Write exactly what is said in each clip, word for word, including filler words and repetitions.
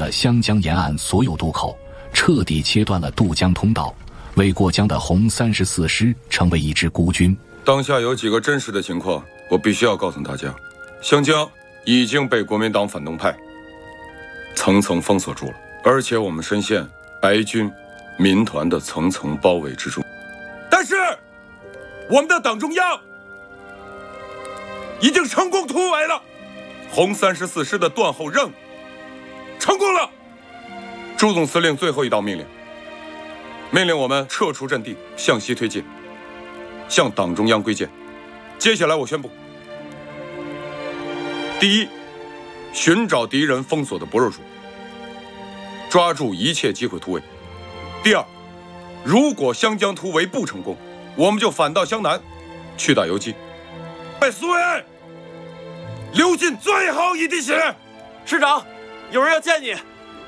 了湘江沿岸所有渡口，彻底切断了渡江通道，为过江的红三十四师成为一支孤军。 当下有几个真实的情况，我必须要告诉大家：湘江已经被国民党反动派层层封锁住了，而且我们深陷白军、民团的层层包围之中。但是，我们的党中央已经成功突围了，红三十四师的断后任务成功了。朱总司令最后一道命令，命令我们撤出阵地，向西推进，向党中央归建。接下来我宣布：第一，寻找敌人封锁的薄弱处，抓住一切机会突围；第二，如果湘江突围不成功，我们就反到湘南，去打游击。为苏维埃流尽最后一滴血。 师长，有人要见你。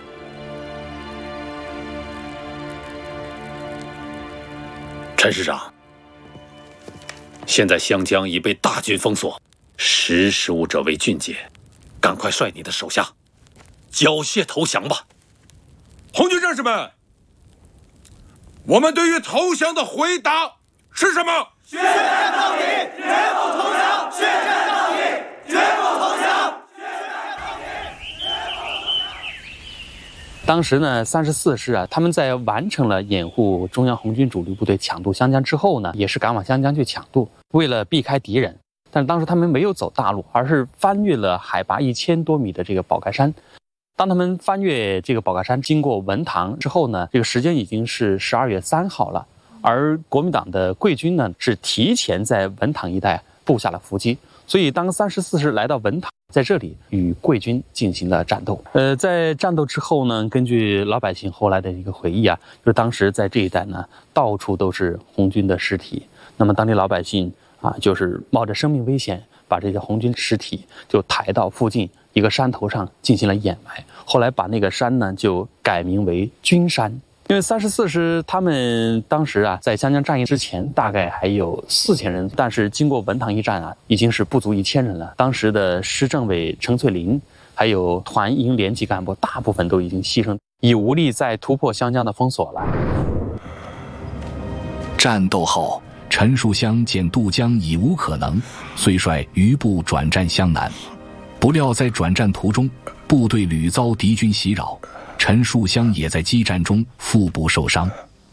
陈师长，现在湘江已被大军封锁，识时务者为俊杰，赶快率你的手下缴械投降吧。 红军战士们，我们对于投降的回答是什么？ 血战到底，绝不投降！血战到底，绝不投降！ 当时呢，三十四师啊，他们在完成了掩护中央红军主力部队抢渡湘江之后呢，也是赶往湘江去抢渡，为了避开敌人。但是当时他们没有走大路，而是翻越了海拔一千多米的这个宝盖山。当他们翻越这个宝盖山，经过文塘之后呢，这个时间已经是十二月三号了。而国民党的桂军呢，是提前在文塘一带布下了伏击，所以当三十四师来到文塘，在这里与桂军进行了战斗。呃，在战斗之后呢，根据老百姓后来的一个回忆啊，就是当时在这一带呢，到处都是红军的尸体。那么当地老百姓啊，就是冒着生命危险，把这些红军尸体就抬到附近一个山头上进行了掩埋。后来把那个山呢，就改名为军山。因为三十四师他们当时啊，在湘江战役之前大概还有四千人，但是经过文塘一战啊，已经是不足一千人了。当时的师政委程翠林，还有团营连级干部，大部分都已经牺牲，已无力再突破湘江的封锁了。 战斗后，陈树湘见渡江已无可能，遂率余部转战湘南。不料在转战途中，部队屡遭敌军袭扰。陈树湘也在激战中腹部受伤。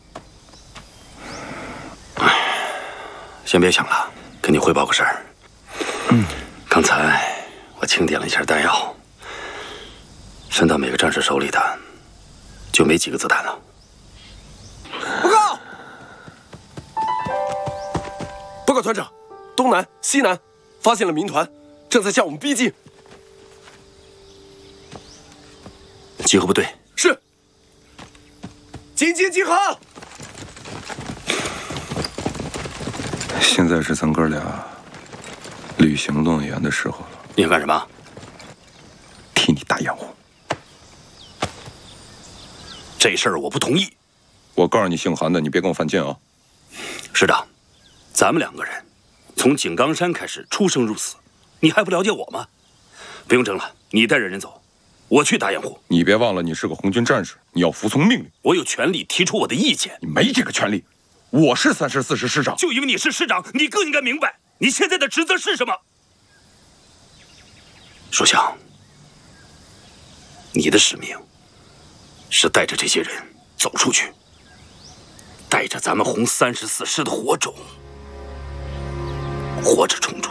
先别想了，跟你汇报个事儿。嗯，刚才我清点了一下弹药，分到每个战士手里的就没几个子弹了。 报告！报告团长，东南、西南发现了民团，正在向我们逼近。 集合部队。 是。紧紧集合。 现在是咱哥俩履行诺言的时候了。 你想干什么？ 替你打掩护。 这事儿我不同意。 我告诉你，姓韩的，你别跟我犯贱啊！ 师长，咱们两个人从井冈山开始出生入死，你还不了解我吗？不用争了，你带着人走。我去打掩护。 你别忘了，你是个红军战士，你要服从命令。 我有权利提出我的意见。 你没这个权利。我是三十四师师长。 就因为你是师长，你更应该明白你现在的职责是什么。树湘，你的使命是带着这些人走出去，带着咱们红三十四师的火种，活着冲出